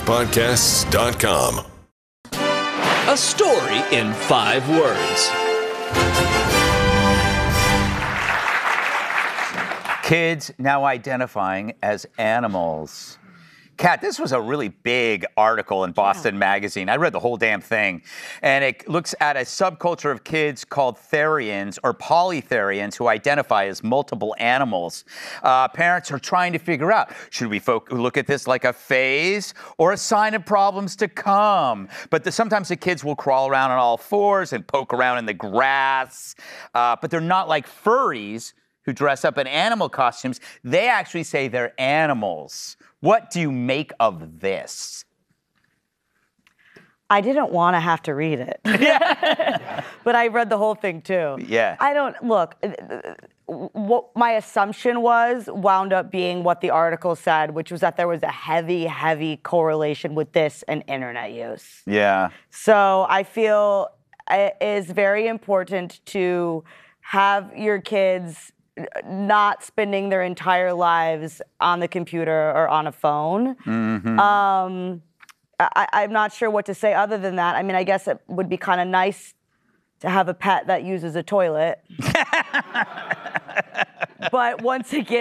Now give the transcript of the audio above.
SportsGridspodcasts.com. A story in 5 words. Kids now identifying as animals. Kat, this was a really big article in Boston Magazine. I read the whole damn thing. And it looks at a subculture of kids called therians or polytherians who identify as multiple animals. Parents are trying to figure out, should we look at this like a phase or a sign of problems to come? But sometimes the kids will crawl around on all fours and poke around in the grass. But they're not like furries who dress up in animal costumes. They actually say they're animals. What do you make of this? I didn't want to have to read it. But I read the whole thing too. Yeah. What my assumption wound up being what the article said, which was that there was a heavy, heavy correlation with this and internet use. Yeah. So I feel it is very important to have your kids not spending their entire lives on the computer or on a phone. Mm-hmm. I'm not sure what to say other than that. I mean, I guess it would be kind of nice to have a pet that uses a toilet. But once again,